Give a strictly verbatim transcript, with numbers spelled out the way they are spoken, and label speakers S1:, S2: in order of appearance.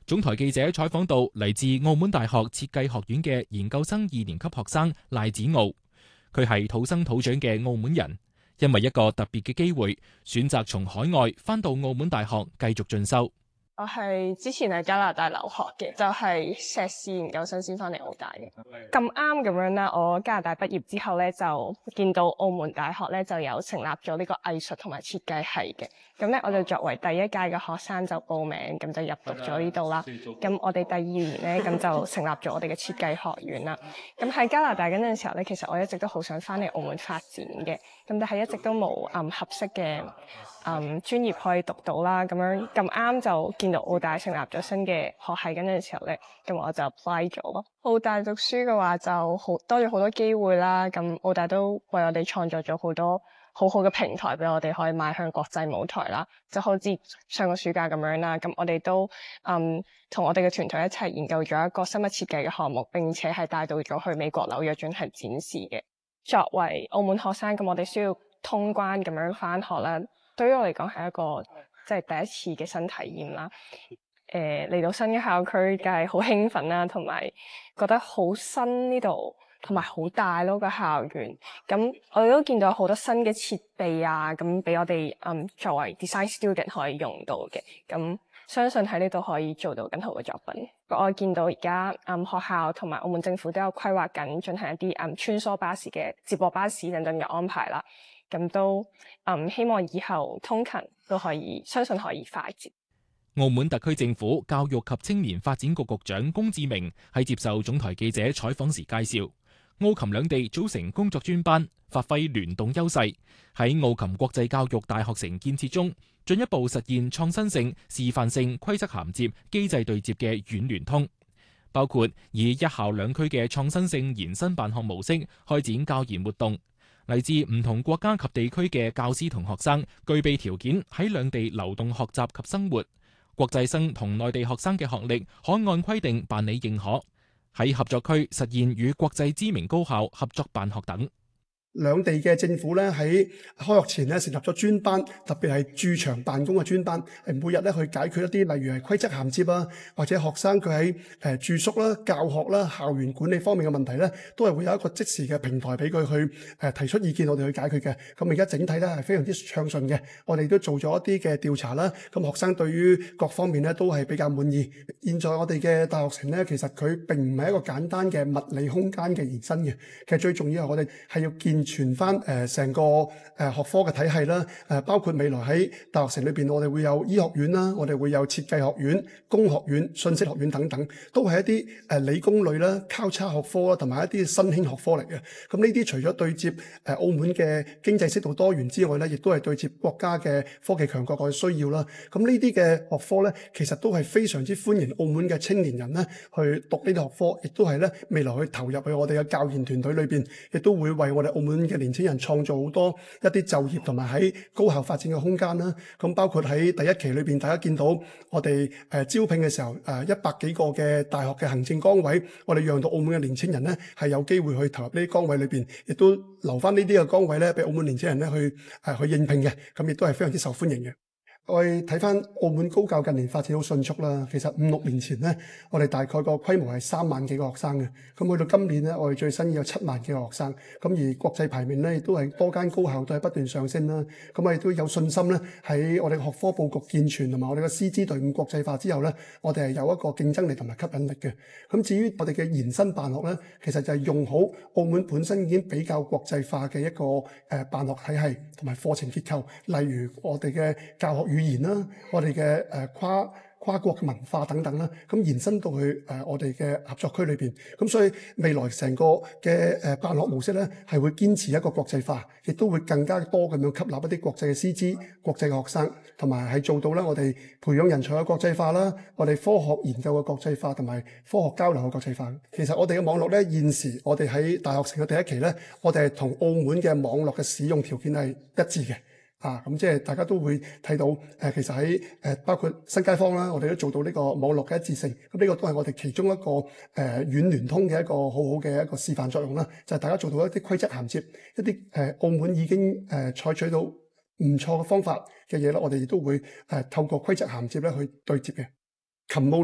S1: 總台記者採訪到嚟自澳門大學設計學院嘅研究生二年級學生賴子傲，佢係土生土長嘅澳門人，因為一個特別嘅機會，選擇從海外返到澳門大學繼續進修。
S2: 我係之前喺加拿大留學嘅，就係碩士研究生先翻嚟澳大嘅。咁啱咁樣啦，我加拿大畢業之後咧，就見到澳門大學咧就有成立咗呢個藝術同埋設計系嘅。咁咧我就作為第一屆嘅學生就報名，咁就入讀咗呢度啦。咁我哋第二年咧，咁就成立咗我哋嘅設計學院啦。咁喺加拿大嗰陣時候咧，其實我一直都好想翻嚟澳門發展嘅，咁但係一直都冇嗯合適嘅嗯專業可以讀到啦。咁樣咁啱就見到澳大成立咗新嘅學系嗰陣時候咧，咁我就 apply 咗咯。澳大讀書嘅話就好多咗好多機會啦。咁澳大都為我哋創造咗好多好好嘅平台俾我哋可以邁向國際舞台啦，就好似上個暑假咁樣啦。咁我哋都嗯同我哋嘅團隊一齊研究咗一個生物設計嘅項目，並且係帶到咗去美國紐約進行展示嘅。作為澳門學生，咁我哋需要通關咁樣返學啦。對於我嚟講係一個即係第一次嘅新體驗啦。誒、呃、嚟到新嘅校區，梗係好興奮啦，同埋覺得好新呢度。同埋好大咯個校園，咁我哋都見到好多新嘅設備啊，咁俾我哋嗯作為 design student 可以用到嘅，咁相信喺呢度可以做到更好嘅作品。我見到而家嗯學校同埋澳門政府都有規劃緊進行一啲嗯穿梭巴士嘅接駁巴士等等嘅安排啦，咁都嗯希望以後通勤都可以，相信可以快捷。
S1: 澳門特區政府教育及青年發展局局長龔志明喺接受總台記者採訪時介紹，澳琴兩地組成工作專班，發揮聯動優勢，喺澳琴國際教育大學城建設中，進一步實現創新性、示範性規則銜接、機制對接嘅軟聯通，包括以一校兩區嘅創新性延伸辦學模式開展教研活動，嚟自唔同國家及地區嘅教師同學生具備條件喺兩地流動學習及生活，國際生同內地學生嘅學歷可按規定辦理認可。喺合作區實現與國際知名高校合作辦學等。
S3: 兩地嘅政府咧喺開學前咧成立咗專班，特別係駐場辦公嘅專班，係每日咧去解決一啲例如係規則銜接啊，或者學生佢喺誒住宿啦、教學啦、校園管理方面嘅問題咧，都係會有一個即時嘅平台俾佢去誒提出意見，我哋去解決嘅。咁而家整體咧係非常之暢順嘅，我哋都做咗一啲嘅調查啦。咁學生對於各方面咧都係比較滿意。現在我哋嘅大學城咧，其實佢並唔係一個簡單嘅物理空間嘅延伸嘅，其實最重要係我哋係要建全翻誒成個誒學科嘅體系啦，誒包括未來喺大學城裏邊，我哋會有醫學院啦，我哋會有設計學院、工學院、信息學院等等，都係一啲誒理工類啦、交叉學科啦，同埋一啲新興學科嚟嘅。咁呢啲除咗對接誒澳門嘅經濟適度多元之外咧，亦都係對接國家嘅科技強國嘅需要啦。咁呢啲嘅學科咧，其實都係非常之歡迎澳門嘅青年人咧去讀呢啲學科，亦都係咧未來去投入去我哋嘅教研團隊裏邊，亦都會為我哋澳門嘅年輕人創造好多一啲就業同埋喺高校發展嘅空間啦。咁包括喺第一期裏邊，大家見到我哋誒招聘嘅時候，誒一百幾個嘅大學嘅行政崗位，我哋讓到澳門嘅年輕人咧係有機會去投入呢啲崗位裏邊，亦都留翻呢啲嘅崗位咧俾澳門年輕人咧去誒去應聘嘅，咁亦都係非常之受歡迎嘅。我哋睇翻澳門高教近年發展好迅速啦，其實五六年前咧，我哋大概個規模係三萬幾個學生嘅，咁去到今年咧，我哋最新有七萬幾個學生，咁而國際排名咧亦都係多間高校都係不斷上升啦，咁我哋都有信心咧喺我哋學科佈局健全同埋我哋嘅師資隊伍國際化之後咧，我哋係有一個競爭力同埋吸引力嘅。咁至於我哋嘅延伸辦學咧，其實就係用好澳門本身已經比較國際化嘅一個誒辦學體系同埋課程結構，例如我哋嘅教學語言啦，我哋嘅誒跨跨國嘅文化等等啦，咁延伸到去誒我哋嘅合作區裏邊，咁所以未來成個嘅誒辦學模式咧，係會堅持一個國際化，亦都會更加多咁樣吸納一啲國際嘅師資、國際嘅學生，同埋係做到咧我哋培養人才嘅國際化啦，我哋科學研究嘅國際化同埋科學交流嘅國際化。其實我哋嘅網絡咧，現時我哋喺大學城嘅第一期咧，我哋係同澳門嘅網絡嘅使用條件係一致嘅。啊，咁即係大家都會睇到，誒、呃、其實喺誒、呃、包括新街坊啦，我哋都做到呢個網絡嘅一致性，咁呢個都係我哋其中一個誒軟聯通嘅一個好好嘅一個示範作用啦，就係、是、大家做到一啲規則銜接，一啲誒、呃、澳門已經誒、呃、採取到唔錯嘅方法嘅嘢啦，我哋亦都會誒、呃、透過規則銜接咧去對接嘅。琴務